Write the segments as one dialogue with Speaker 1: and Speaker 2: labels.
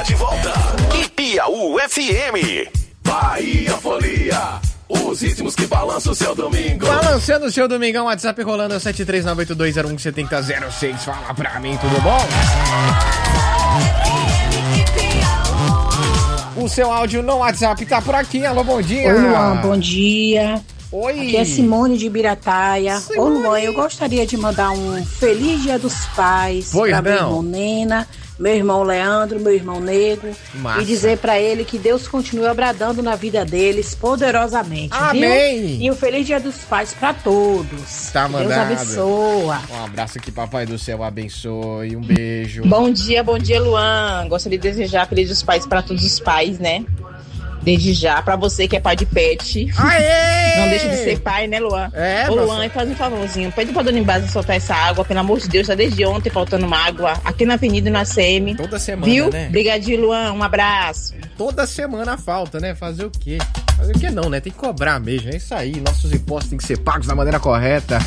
Speaker 1: de volta. Piauí FM. Bahia Folia. Os ritmos que balançam o seu domingo.
Speaker 2: Balançando o seu domingão, WhatsApp rolando 73982017006. Fala pra mim, tudo bom? O seu áudio no WhatsApp tá por aqui. Alô, bom dia.
Speaker 3: Oi, Luan, bom dia.
Speaker 2: Oi.
Speaker 3: Aqui é Simone de Birataia. Ô, Luan, eu gostaria de mandar um Feliz Dia dos Pais pra meu irmão Nena, meu irmão Leandro, meu irmão Nego.
Speaker 2: Massa.
Speaker 3: E dizer pra ele que Deus continue abradando na vida deles poderosamente.
Speaker 2: Amém.
Speaker 3: Viu? E um Feliz Dia dos Pais pra todos.
Speaker 2: Tá mandado.
Speaker 3: Deus abençoa.
Speaker 2: Um abraço aqui, papai do céu abençoe. Um beijo.
Speaker 4: Bom dia, Luan. Gostaria de desejar Feliz Dia dos Pais pra todos os pais, né? Desde já, pra você que é pai de pet.
Speaker 2: Aê!
Speaker 4: Não deixa de ser pai, né, Luan?
Speaker 2: É,
Speaker 4: ô, Luan, faz um favorzinho. Pede pra dona Embasa soltar essa água, pelo amor de Deus. Tá desde ontem faltando uma água aqui na Avenida e na CM.
Speaker 2: Toda semana,
Speaker 4: viu?
Speaker 2: né?
Speaker 4: Obrigadinho, Luan. Um abraço.
Speaker 2: Toda semana falta, né? Fazer o quê? Fazer o quê não, né? Tem que cobrar mesmo. É isso aí. Nossos impostos têm que ser pagos da maneira correta.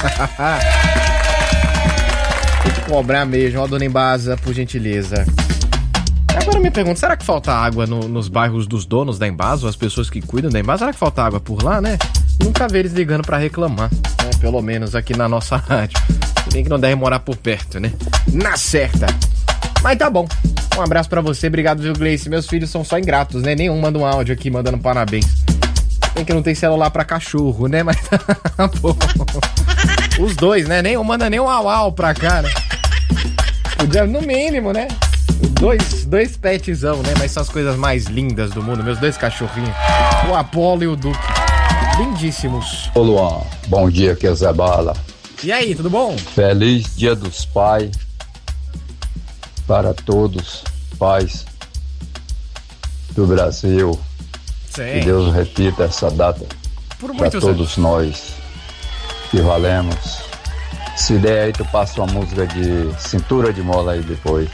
Speaker 2: Tem que cobrar mesmo. Ó, dona Embasa, por gentileza. Agora eu me pergunto, será que falta água nos bairros dos donos da Embasa, ou as pessoas que cuidam da Embasa? Será que falta água por lá, né? Nunca vi eles ligando pra reclamar, né? Pelo menos aqui na nossa rádio. Tem que não deve morar por perto, né? Na certa. Mas tá bom. Um abraço pra você, obrigado, viu, Gleice? Meus filhos são só ingratos, né? Nenhum manda um áudio aqui mandando parabéns. Tem que não tem celular pra cachorro, né? Mas tá bom. Os dois, né? Nenhum manda nem um au-au pra cá, né? Podia, no mínimo, né? Dois petzão, né? Mas são as coisas mais lindas do mundo. Meus dois cachorrinhos. O Apolo e o Duque. Lindíssimos.
Speaker 5: Ô, Luan, bom dia, aqui é o Zé Bala.
Speaker 2: E aí, tudo bom?
Speaker 5: Feliz Dia dos Pais para todos pais do Brasil.
Speaker 2: Sim.
Speaker 5: Que Deus repita essa data para todos nós que valemos. Se der aí, tu passa uma música de Cintura de Mola aí depois.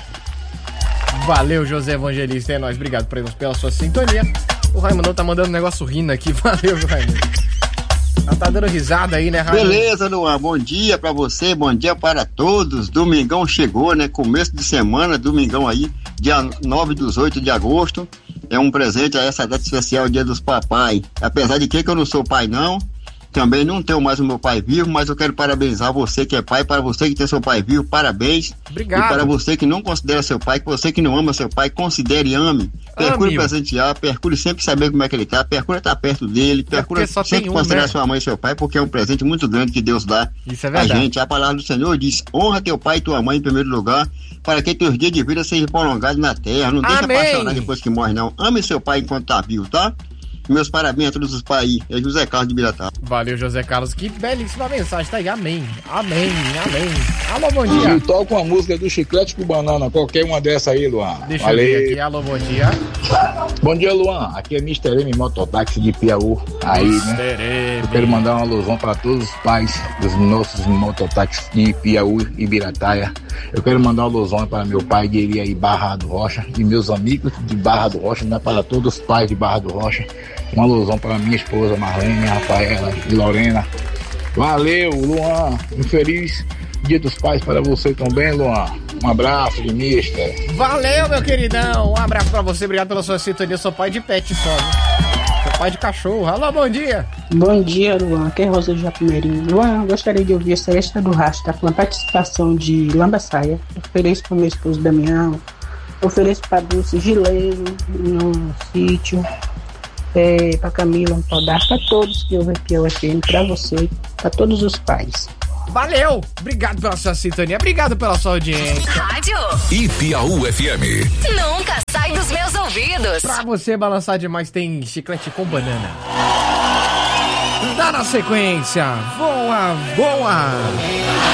Speaker 2: Valeu, José Evangelista, é nóis. Obrigado pela sua sintonia. O Raimundo tá mandando um negócio rindo aqui. Valeu, Raimundo. Ela tá dando risada aí, né, Raimundo?
Speaker 6: Beleza, Luan. Bom dia pra você, bom dia para todos. Domingão chegou, né? Começo de semana, domingão aí, dia 9/8 de agosto. É um presente a essa data especial, Dia dos Papai. Apesar de que eu não sou pai, não. Também não tenho mais o meu pai vivo, mas eu quero parabenizar você que é pai, para você que tem seu pai vivo, parabéns.
Speaker 2: Obrigado.
Speaker 6: E para você que não considera seu pai, que você que não ama seu pai, considere e ame. Procure presentear, procure sempre saber como é que ele tá, procure estar perto dele, procure sempre considerar sua mãe e seu pai, porque é um presente muito grande que Deus dá a gente. A palavra do Senhor diz: honra teu pai e tua mãe em primeiro lugar, para que teus dias de vida sejam prolongados na terra. Não deixa apaixonar depois que morre, não. Ame seu pai enquanto tá vivo, tá? Meus parabéns a todos os pais. É José Carlos de Biratá.
Speaker 2: Valeu, José Carlos. Que belíssima mensagem. Tá aí. Amém. Amém. Amém. Alô, bom dia.
Speaker 7: Eu toco a música do Chiclete com Banana. Qualquer uma dessa aí, Luan.
Speaker 2: Deixa eu ver aqui. Alô, bom dia.
Speaker 7: Bom dia, Luan. Aqui é Mr. M Mototáxi de Piauí. Aí, né? Eu quero mandar uma alusão para todos os pais dos nossos mototáxis de Piauí e Birataia. Eu quero mandar uma alusão para meu pai de Iriaí, Barra do Rocha, e meus amigos de Barra do Rocha, né? Para todos os pais de Barra do Rocha. Uma alusão para minha esposa Marlene, Rafaela e Lorena. Valeu, Luan. Um feliz Dia dos Pais para você também, Luan. Um abraço de mister.
Speaker 2: Valeu, meu queridão. Um abraço para você. Obrigado pela sua sintonia. Eu sou pai de pet só, né? Sou pai de cachorro. Alô, bom dia.
Speaker 3: Bom dia, Luan. Aqui é Rosa de Japimeirinho. Luan, eu gostaria de ouvir essa extra do Rasta com a participação de Lambaçaia. Ofereço para meu esposo Damião. Ofereço para Dulce Gileiro no sítio. Pra Camila, pra todos que ouvem Piauí FM, pra você, pra todos os pais.
Speaker 2: Valeu! Obrigado pela sua sintonia, obrigado pela sua audiência.
Speaker 1: Rádio e Piauí FM.
Speaker 8: Nunca sai dos meus ouvidos.
Speaker 2: Pra você balançar demais, tem Chiclete com Banana. Dá na sequência, voa, voa.